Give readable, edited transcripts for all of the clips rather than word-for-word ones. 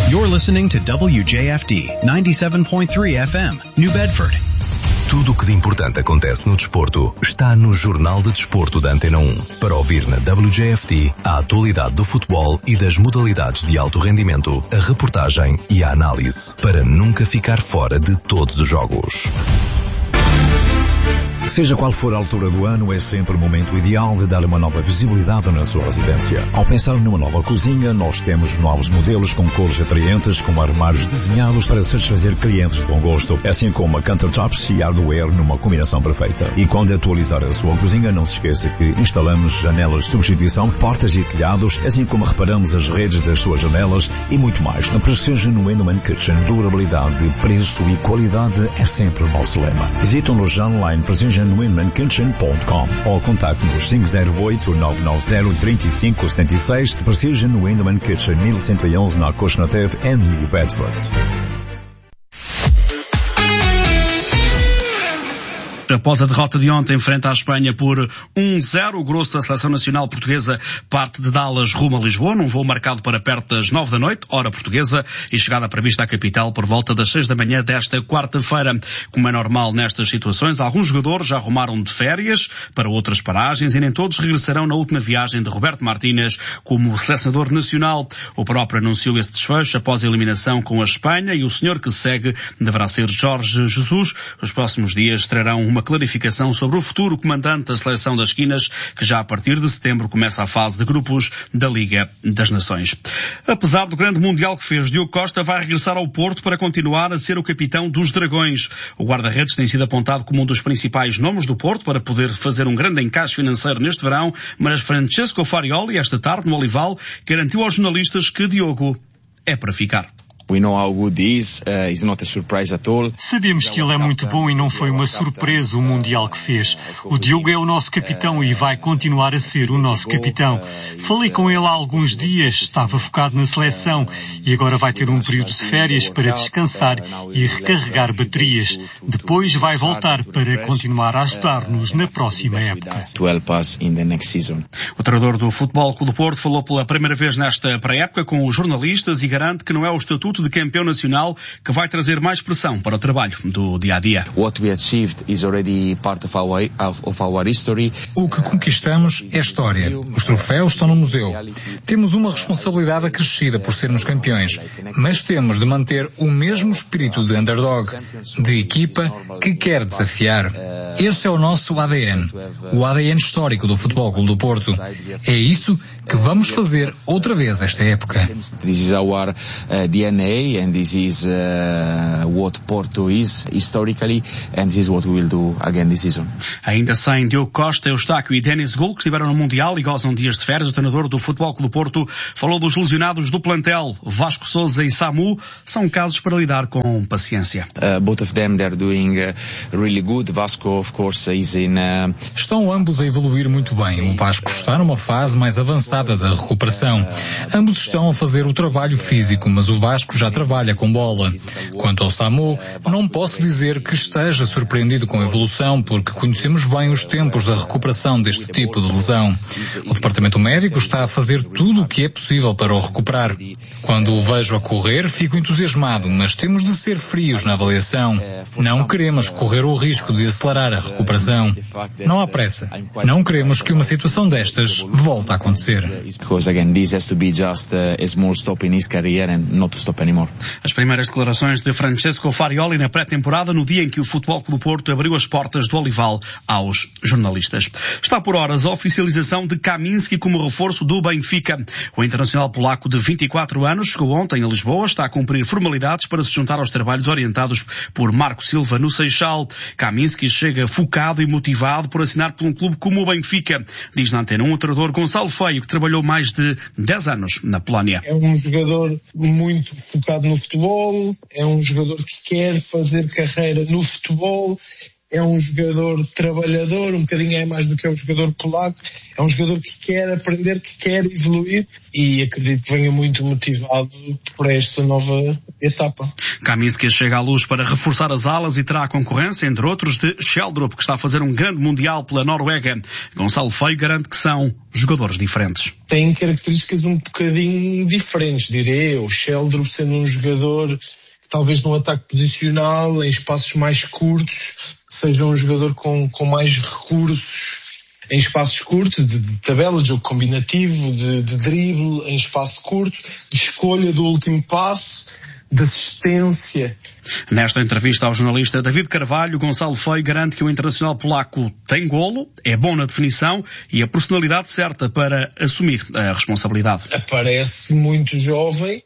You're listening to WJFD 97.3 FM, New Bedford. Tudo o que de importante acontece no desporto está no Jornal de Desporto da Antena 1. Para ouvir na WJFD a atualidade do futebol e das modalidades de alto rendimento, a reportagem e a análise, para nunca ficar fora de todos os jogos. Seja qual for a altura do ano, é sempre o momento ideal de dar uma nova visibilidade na sua residência. Ao pensar numa nova cozinha, nós temos novos modelos com cores atraentes, com armários desenhados para satisfazer clientes de bom gosto, assim como a countertops e hardware numa combinação perfeita. E quando atualizar a sua cozinha, não se esqueça que instalamos janelas de substituição, portas e telhados, assim como reparamos as redes das suas janelas e muito mais. Na Precision Window Kitchen, durabilidade, preço e qualidade é sempre o nosso lema. Visite-nos online precisionwindowkitchen.com ou contacte-nos 508-990-3576 de Precision Window Kitchen 1111 na Cochnatev em New Bedford. Após a derrota de ontem frente à Espanha por 1-0, o grosso da seleção nacional portuguesa parte de Dallas rumo a Lisboa, num voo marcado para perto das 9 da noite, hora portuguesa, e chegada prevista à capital por volta das 6 da manhã desta quarta-feira. Como é normal nestas situações, alguns jogadores já arrumaram de férias para outras paragens e nem todos regressarão na última viagem de Roberto Martínez como selecionador nacional. O próprio anunciou esse desfecho após a eliminação com a Espanha e o senhor que segue deverá ser Jorge Jesus. Os próximos dias trarão uma clarificação sobre o futuro comandante da seleção das esquinas, que já a partir de setembro começa a fase de grupos da Liga das Nações. Apesar do grande mundial que fez, Diogo Costa vai regressar ao Porto para continuar a ser o capitão dos Dragões. O guarda-redes tem sido apontado como um dos principais nomes do Porto para poder fazer um grande encaixe financeiro neste verão, mas Francesco Farioli, esta tarde no Olival, garantiu aos jornalistas que Diogo é para ficar. We know how good he is. It's not a surprise at all. Sabemos que ele é muito bom e não foi uma surpresa o Mundial que fez. O Diogo é o nosso capitão e vai continuar a ser o nosso capitão. Falei com ele há alguns dias, estava focado na seleção e agora vai ter um período de férias para descansar e recarregar baterias. Depois vai voltar para continuar a ajudar-nos na próxima época. O treinador do Futebol Clube do Porto falou pela primeira vez nesta pré-época com os jornalistas e garante que não é o estatuto de campeão nacional que vai trazer mais pressão para o trabalho do dia-a-dia. O que conquistamos é história. Os troféus estão no museu. Temos uma responsabilidade acrescida por sermos campeões, mas temos de manter o mesmo espírito de underdog, de equipa que quer desafiar. Esse é o nosso ADN, o ADN histórico do Futebol Clube do Porto. É isso que vamos fazer outra vez esta época. This is our DNA and this is what Porto is historically and this is what we will do again this season. Ainda sem Diogo Costa, Eustáquio e Denis Gul, que estiveram no Mundial e gozam dias de férias, o treinador do Futebol Clube do Porto falou dos lesionados do plantel. Vasco Sousa e Samu são casos para lidar com paciência. Both of them they're doing really good. Vasco of course is in Estão ambos a evoluir muito bem. O Vasco está numa fase mais avançada da recuperação. Ambos estão a fazer o trabalho físico, mas o Vasco já trabalha com bola. Quanto ao Samu, não posso dizer que esteja surpreendido com a evolução, porque conhecemos bem os tempos da recuperação deste tipo de lesão. O departamento médico está a fazer tudo o que é possível para o recuperar. Quando o vejo a correr, fico entusiasmado, mas temos de ser frios na avaliação. Não queremos correr o risco de acelerar a recuperação. Não há pressa. Não queremos que uma situação destas volte a acontecer. As primeiras declarações de Francesco Farioli na pré-temporada, no dia em que o Futebol Clube do Porto abriu as portas do Olival aos jornalistas. Está por horas a oficialização de Kaminski como reforço do Benfica. O internacional polaco de 24 anos chegou ontem a Lisboa, está a cumprir formalidades para se juntar aos trabalhos orientados por Marco Silva no Seixal. Kaminski chega focado e motivado por assinar por um clube como o Benfica, diz na Antena 1 o treinador Gonçalo Feio, que trabalhou mais de 10 anos na Polónia. É um jogador muito focado no futebol, é um jogador que quer fazer carreira no futebol é um jogador trabalhador, um bocadinho é mais do que é um jogador polaco, é um jogador que quer aprender, que quer evoluir, e acredito que venha muito motivado por esta nova etapa. Kaminski chega à Luz para reforçar as alas e terá a concorrência, entre outros, de Sheldrup, que está a fazer um grande mundial pela Noruega. Gonçalo Feio garante que são jogadores diferentes. Tem características um bocadinho diferentes, direi eu. O Sheldrup sendo um jogador que talvez num ataque posicional, em espaços mais curtos, seja um jogador com mais recursos em espaços curtos, de tabela, de jogo combinativo, de drible em espaço curto, de escolha do último passe, de assistência. Nesta entrevista ao jornalista David Carvalho, Gonçalo Feio garante que o internacional polaco tem golo, é bom na definição e a personalidade certa para assumir a responsabilidade. Parece muito jovem,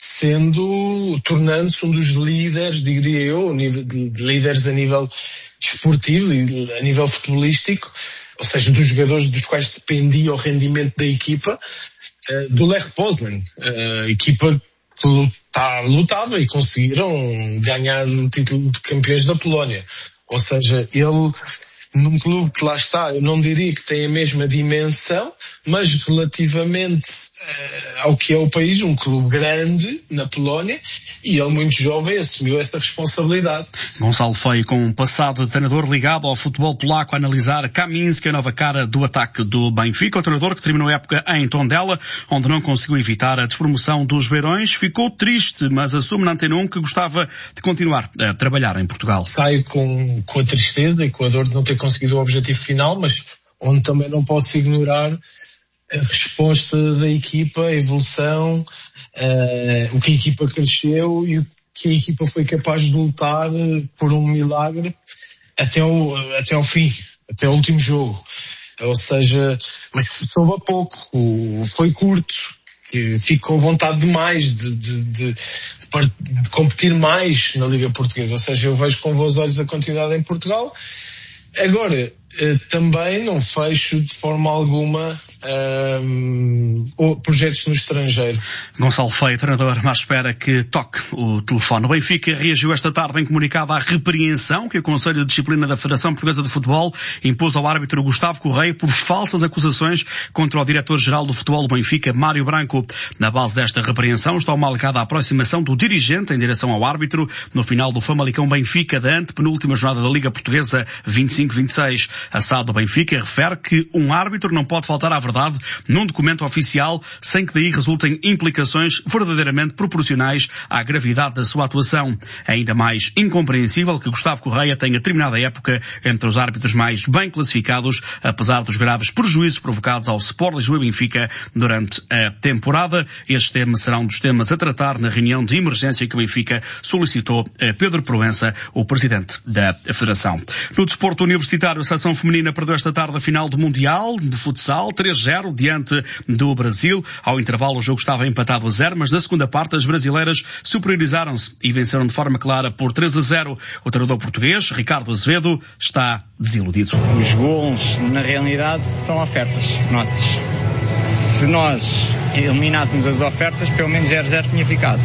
tornando-se um dos líderes, diria eu, líderes a nível desportivo e a nível futebolístico, ou seja, dos jogadores dos quais dependia o rendimento da equipa, do Lech Poznan, a equipa que lutava e conseguiram ganhar o título de campeões da Polónia. Ou seja, ele, num clube que lá está, eu não diria que tem a mesma dimensão, mas relativamente ao que é o país, um clube grande na Polónia, e ele muito jovem assumiu essa responsabilidade. Gonçalo Feio, com um passado de treinador ligado ao futebol polaco, a analisar Kaminski, a nova cara do ataque do Benfica. O treinador que terminou a época em Tondela, onde não conseguiu evitar a despromoção dos Beirões, ficou triste, mas assume na Antena 1 que gostava de continuar a trabalhar em Portugal. Saio com a tristeza e com a dor de não ter conseguido o objetivo final, mas onde também não posso ignorar a resposta da equipa, a evolução, o que a equipa cresceu e o que a equipa foi capaz de lutar por um milagre até ao fim, até o último jogo. Ou seja, mas soube a pouco, foi curto, que fico com vontade de mais, de competir mais na Liga Portuguesa. Ou seja, eu vejo com bons olhos a continuidade em Portugal. Agora, também não fecho de forma alguma projetos no estrangeiro. Gonçalo Feio, treinador, mas espera que toque o telefone. O Benfica reagiu esta tarde em comunicado à repreensão que o Conselho de Disciplina da Federação Portuguesa de Futebol impôs ao árbitro Gustavo Correia por falsas acusações contra o diretor-geral do futebol do Benfica, Mário Branco. Na base desta repreensão está uma alegada aproximação do dirigente em direção ao árbitro no final do Famalicão Benfica da antepenúltima jornada da Liga Portuguesa 25-26. A SAD do Benfica refere que um árbitro não pode faltar à verdade num documento oficial sem que daí resultem implicações verdadeiramente proporcionais à gravidade da sua atuação. É ainda mais incompreensível que Gustavo Correia tenha terminado a época entre os árbitros mais bem classificados, apesar dos graves prejuízos provocados ao Sport Lisboa e Benfica durante a temporada. Estes temas serão dos temas a tratar na reunião de emergência que o Benfica solicitou a Pedro Proença, o presidente da Federação. No desporto universitário, a seleção feminina perdeu esta tarde a final do Mundial de Futsal, 3-0 diante do Brasil. Ao intervalo o jogo estava empatado a 0, mas na segunda parte as brasileiras superiorizaram-se e venceram de forma clara por 3-0. O treinador português, Ricardo Azevedo, está desiludido. Os gols, na realidade, são ofertas nossas. Se nós eliminássemos as ofertas, pelo menos 0-0 tinha ficado.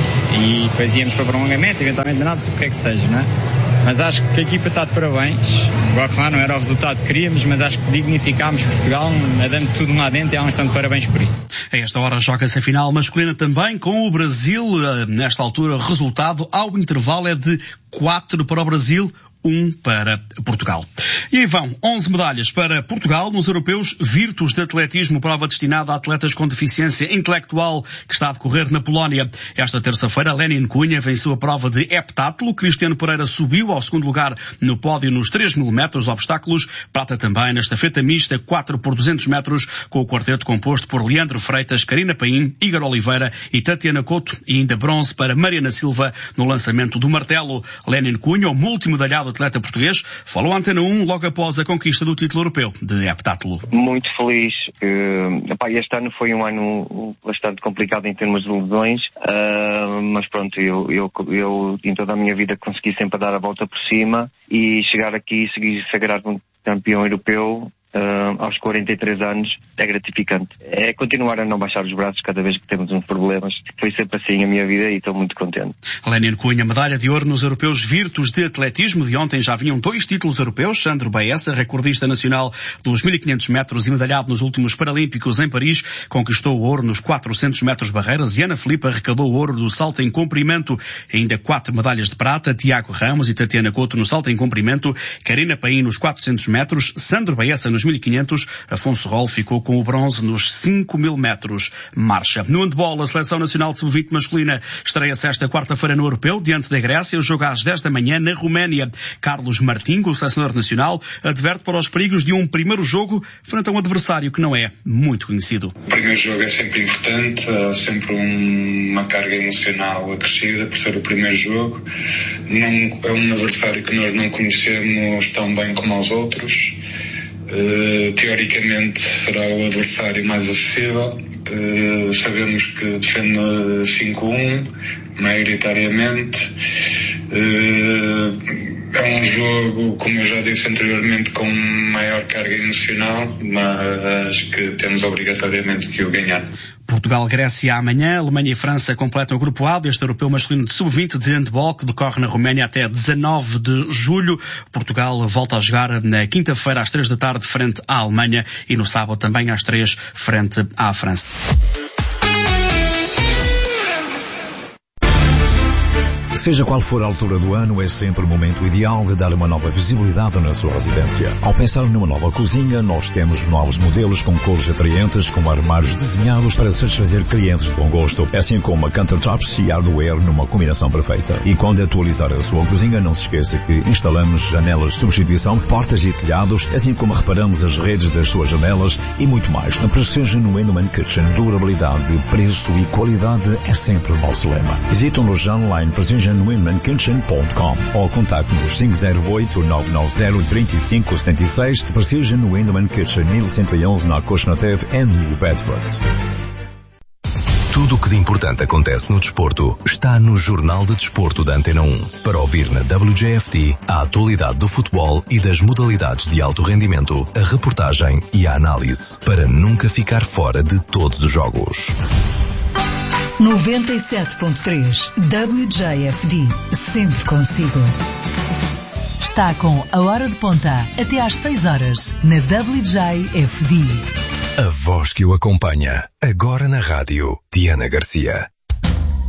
E depois íamos para prolongamento, eventualmente nada, o que é que seja, não é? Mas acho que a equipa está de parabéns. Igual, claro, não era o resultado que queríamos, mas acho que dignificámos Portugal, dando tudo lá dentro, e há um instante de parabéns por isso. A esta hora joga-se a final masculina também com o Brasil. Nesta altura, o resultado ao intervalo é de 4 para o Brasil, 1 para Portugal. E aí vão 11 medalhas para Portugal nos europeus Virtus de atletismo, prova destinada a atletas com deficiência intelectual que está a decorrer na Polónia. Esta terça-feira, Lenin Cunha venceu a prova de heptátulo. Cristiano Pereira subiu ao segundo lugar no pódio nos 3.000 metros obstáculos. Prata também na estafeta mista 4 por 200 metros com o quarteto composto por Leandro Freitas, Karina Paim, Igor Oliveira e Tatiana Couto, e ainda bronze para Mariana Silva no lançamento do martelo. Lenin Cunha, o multimedalhado atleta português, falou à Antena 1 logo após a conquista do título europeu de heptátulo. Muito feliz. Este ano foi um ano bastante complicado em termos de lesões, mas pronto, eu em toda a minha vida consegui sempre dar a volta por cima e chegar aqui e seguir sagrar um campeão europeu aos 43 anos, é gratificante. É continuar a não baixar os braços cada vez que temos uns problemas. Foi sempre assim a minha vida e estou muito contente. Lénin Cunha, medalha de ouro nos europeus Virtus de atletismo. De ontem já vinham 2 títulos europeus. Sandro Baessa, recordista nacional dos 1500 metros e medalhado nos últimos Paralímpicos em Paris, conquistou o ouro nos 400 metros barreiras. E Ana Filipe arrecadou o ouro do salto em comprimento. Ainda 4 medalhas de prata. Tiago Ramos e Tatiana Couto no salto em comprimento. Karina Paim nos 400 metros. Sandro Baessa nos 1500. Afonso Rol ficou com o bronze nos 5000 metros marcha. No handball, a Seleção Nacional de Sub-20 masculina estreia-se esta quarta-feira no Europeu, diante da Grécia. O jogo às 10 da manhã na Roménia. Carlos Martinho, o selecionador nacional, adverte para os perigos de um primeiro jogo frente a um adversário que não é muito conhecido. O primeiro jogo é sempre importante, há sempre uma carga emocional acrescida por ser o primeiro jogo. Não é um adversário que nós não conhecemos tão bem como aos outros. Teoricamente será o adversário mais acessível. Sabemos que defende 5-1 maioritariamente. É um jogo, como eu já disse anteriormente, com maior carga emocional, mas que temos obrigatoriamente que o ganhar. Portugal-Grécia amanhã, Alemanha e França completam o grupo A deste europeu masculino de sub-20 de handball, que decorre na Roménia até 19 de julho. Portugal volta a jogar na quinta-feira às 3 da tarde frente à Alemanha e no sábado também às 3 frente à França. Seja qual for a altura do ano, é sempre o momento ideal de dar uma nova visibilidade na sua residência. Ao pensar numa nova cozinha, nós temos novos modelos com cores atraentes, com armários desenhados para satisfazer clientes de bom gosto, assim como a countertops e hardware numa combinação perfeita. E quando atualizar a sua cozinha, não se esqueça que instalamos janelas de substituição, portas e telhados, assim como reparamos as redes das suas janelas e muito mais. Na Precision Window & Kitchen, durabilidade, preço e qualidade é sempre o nosso lema. Visite-nos online precisionwindowkitchen.com ou contacte-nos 508-990-3576. Precision Window & Kitchen, 1111 na Cosnatev, em New Bedford. Tudo o que de importante acontece no desporto está no Jornal de Desporto da Antena 1. Para ouvir na WJFT a atualidade do futebol e das modalidades de alto rendimento, a reportagem e a análise, para nunca ficar fora de todos os jogos. 97.3 WJFD, sempre consigo. Está com a hora de ponta até às 6 horas na WJFD. A voz que o acompanha, agora na rádio, Diana Garcia.